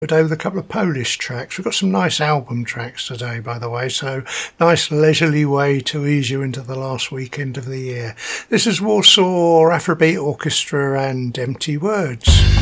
Today with a couple of Polish tracks. We've got some nice album tracks today, by the way, so nice leisurely way to ease you into the last weekend of the year. This is Warsaw Afrobeat Orchestra and Empty Words.